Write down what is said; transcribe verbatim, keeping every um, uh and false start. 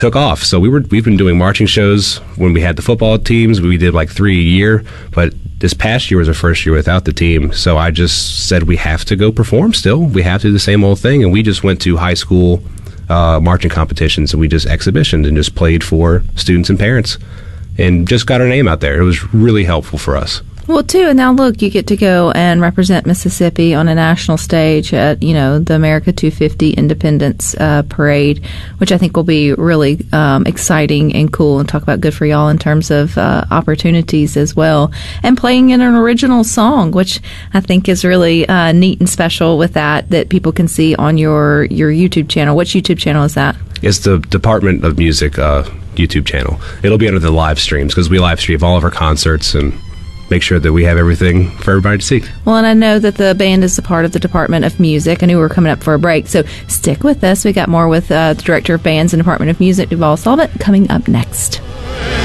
took off. So we were we've been doing marching shows when we had the football teams. We did like three a year, but this past year was our first year without the team. So I just said we have to go perform still. We have to do the same old thing, and we just went to high school uh, marching competitions, and we just exhibitioned and just played for students and parents and just got our name out there. It was really helpful for us. Well, too, and now look, you get to go and represent Mississippi on a national stage at, you know, the America two fifty Independence uh, Parade, which I think will be really um, exciting and cool, and talk about good for y'all in terms of uh, opportunities as well. And playing in an original song, which I think is really uh, neat and special with that, that people can see on your, your YouTube channel. Which YouTube channel is that? It's the Department of Music uh, YouTube channel. It'll be under the live streams because we live stream all of our concerts and make sure that we have everything for everybody to see. Well, and I know that the band is a part of the Department of Music. I knew we were coming up for a break, so stick with us. We got more with uh, the Director of Bands and Department of Music, Duval Solvent, coming up next.